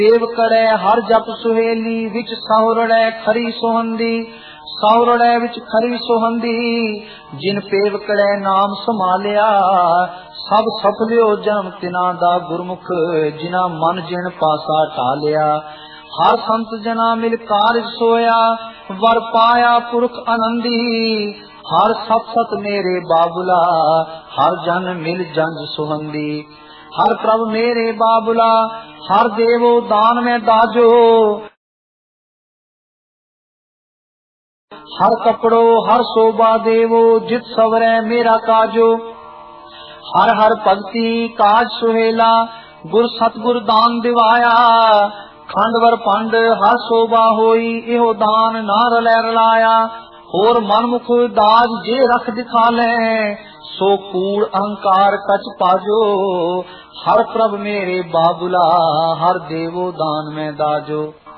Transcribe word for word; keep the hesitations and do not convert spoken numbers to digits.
देव करै हर जप सुहेली, विच सहुरड़ै खरी सोहंदी, सहुरड़ै विच खरी सोहंदी। जिन पेव करै नाम संभालिया, सब सफलियो जन्म तिना दा गुरमुख, जिना मन जिन पासा टालिया। हर संत जना मिल कारज सोया, वर पाया पुरख आनंदी। हर सत सत मेरे बाबुला, हर जन मिल जंज सुहंदी। हर प्रभ मेरे बाबुला, हर देवो दान में दाजो। हर कपड़ो हर शोभा देवो, जित सवरै मेरा काजो। हर हर भक्ति काज सुहेला, गुर सतगुर दान दिवाया। खंडवर पंड हर शोभा होई, इहो दान ना रलै रलाया। होर मनमुख दाज जे रख दिखा ले, सो कूड़ अहंकार कच पाजो। हर प्रभ मेरे बाबुला, हर देवो दान में दाजो।